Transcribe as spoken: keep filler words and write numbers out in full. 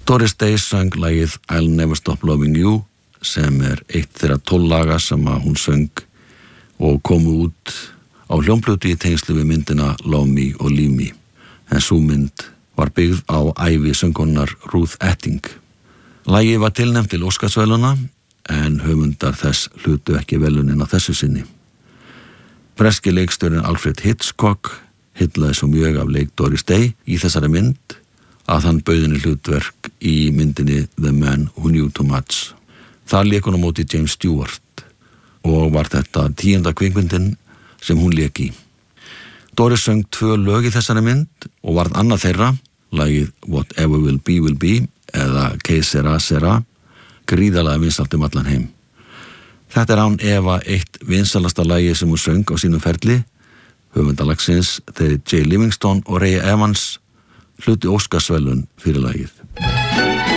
Doris Day söng lagið I'll Never Stop Loving You sem er eitt þeirra tólf laga sem að hún söng og komu út á hljómplötu í tengslu við myndina Love Me og Leave Me. En sú mynd var byggð á ævi söngkonunnar Ruth Etting. Lagið var tilnefnt til Óskarsverðlauna en höfundar þess hlutu ekki verðlaunin á þessu sinni. Breski leikstjórinn Alfred Hitchcock hyllaði svo mjög af leik Doris Day í þessari mynd að hann bauð henni hlutverk í myndinni The Man Who Knew Too Much. Þar lék hún á móti James Stewart og var þetta tíunda kvikmyndin sem hún lék í. Doris söng tvö lög í þessari mynd og varð annað þeirra, lagið Whatever Will Be Will Be eða Que Sera Sera, gríðarlega vinsælt um allan heim. Þetta er án efa eitt vinsalasta lagið sem hún söng á sínum ferli. Höfundalagsins þeir Jay Livingston og Ray Evans hlutu Óskarsverðlaun fyrir lagið.